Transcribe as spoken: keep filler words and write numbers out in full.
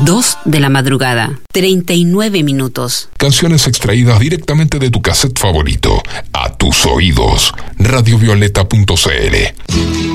dos de la madrugada, treinta y nueve minutos. Canciones extraídas directamente de tu cassette favorito, a tus oídos. radiovioleta punto c l